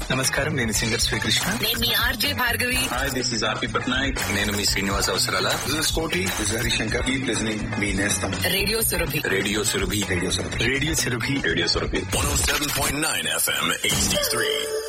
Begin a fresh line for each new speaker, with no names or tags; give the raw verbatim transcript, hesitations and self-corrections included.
నమస్కారం, నేను సింగర్ శ్రీకృష్ణ.
నేను మీ RJ Bhargavi.
Hi, this is ఆర్పి పట్నాయక్.
నేను మీ శ్రీనివాస్ అవసరాల.
దిస్ ఇస్ కోటి. This is Harishankar. Keep listening మీ నేస్తం
radio Surabhi.
Radio Surabhi.
Radio Surabhi.
Radio Surabhi.
Radio Surabhi.
one oh seven point nine F M H D three.